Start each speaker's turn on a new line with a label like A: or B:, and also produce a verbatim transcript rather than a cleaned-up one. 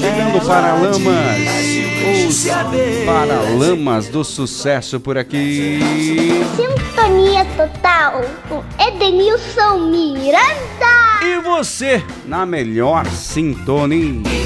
A: Chegando Paralamas, os Paralamas do Sucesso por aqui.
B: Sintonia total com Edenilson Miranda.
A: E você na melhor sintonia.